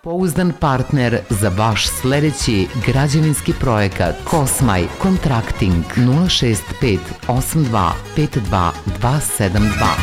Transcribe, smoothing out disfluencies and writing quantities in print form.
Pouzdan partner za vaš sledeći građevinski projekat. Kosmaj Kontrakting 065 82 52 272.